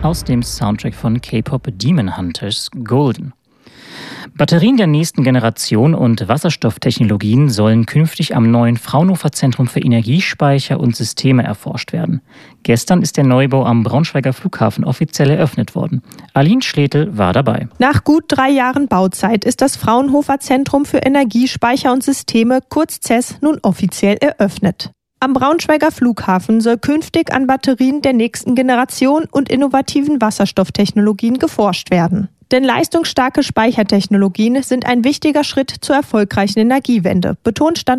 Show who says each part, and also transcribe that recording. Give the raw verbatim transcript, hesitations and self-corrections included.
Speaker 1: aus dem Soundtrack von K-Pop Demon Hunters Golden. Batterien der nächsten Generation und Wasserstofftechnologien sollen künftig am neuen Fraunhofer Zentrum für Energiespeicher und Systeme erforscht werden. Gestern ist der Neubau am Braunschweiger Flughafen offiziell eröffnet worden. Aline Schletel war dabei.
Speaker 2: Nach gut drei Jahren Bauzeit ist das Fraunhofer Zentrum für Energiespeicher und Systeme, kurz C E S, nun offiziell eröffnet. Am Braunschweiger Flughafen soll künftig an Batterien der nächsten Generation und innovativen Wasserstofftechnologien geforscht werden. Denn leistungsstarke Speichertechnologien sind ein wichtiger Schritt zur erfolgreichen Energiewende, betont